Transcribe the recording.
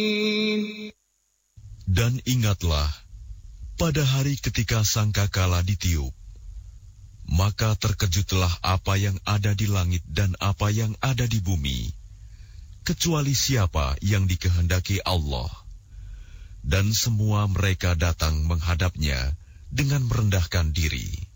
Dan ingatlah, pada hari ketika sangkakala ditiup, maka terkejutlah apa yang ada di langit dan apa yang ada di bumi, kecuali siapa yang dikehendaki Allah. Dan semua mereka datang menghadapnya dengan merendahkan diri.